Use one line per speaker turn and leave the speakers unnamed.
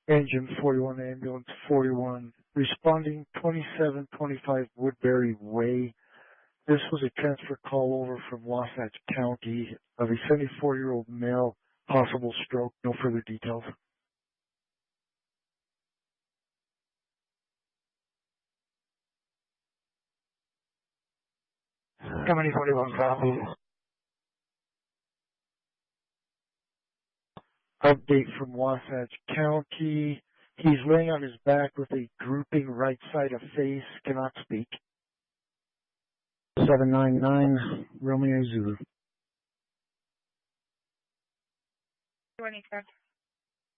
Engine 41, ambulance 41, responding 2725 Woodbury Way. This was a transfer call over from Wasatch County of a 74-year-old male, possible stroke. No further details. Company 41 copy. Update from Wasatch County. He's laying on his back with a drooping right side of face, cannot speak. 799 Romeo Zulu.
20 check.